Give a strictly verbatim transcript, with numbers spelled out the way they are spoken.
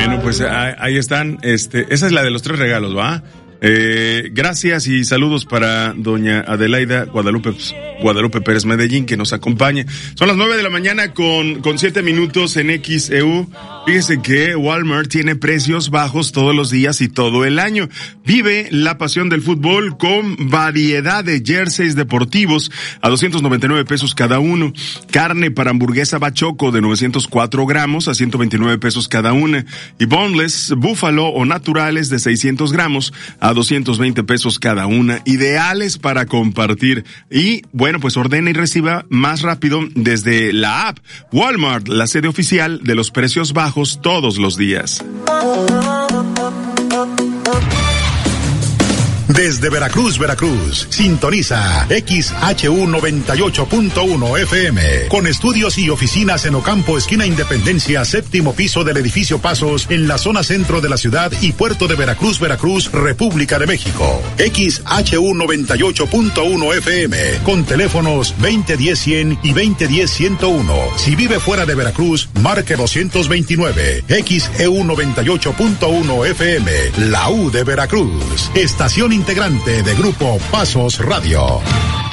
Bueno, pues ahí están. Este, esa es la de los tres regalos, ¿va? Eh, gracias y saludos para doña Adelaida Guadalupe, Guadalupe Pérez Medellín, que nos acompaña. Son las nueve de la mañana con, con siete minutos en X E U. Fíjese que Walmart tiene precios bajos todos los días y todo el año. Vive la pasión del fútbol con variedad de jerseys deportivos a doscientos noventa y nueve pesos cada uno. Carne para hamburguesa bachoco de novecientos cuatro gramos a ciento veintinueve pesos cada una. Y boneless, búfalo o naturales de seiscientos gramos a doscientos veinte pesos cada una. Ideales para compartir. Y bueno, pues ordena y reciba más rápido desde la app. Walmart, la sede oficial de los precios bajos todos los días. Desde Veracruz, Veracruz, sintoniza X H U noventa y ocho punto uno F M, con estudios y oficinas en Ocampo, esquina Independencia, séptimo piso del edificio Pasos, en la zona centro de la ciudad y puerto de Veracruz, Veracruz, República de México. X H U noventa y ocho punto uno F M, con teléfonos veinte diez cien y veinte diez ciento uno. Si vive fuera de Veracruz, marque doscientos veintinueve. X E U noventa y ocho punto uno F M, la U de Veracruz. Estación integrante de Grupo Pasos Radio.